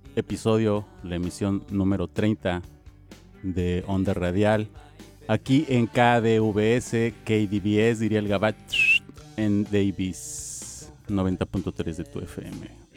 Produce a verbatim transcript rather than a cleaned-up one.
episodio, la emisión número treinta de Onda Radial, aquí en K D V S, K D V S, diría el Gabach, en Davis, noventa punto tres de tu F M.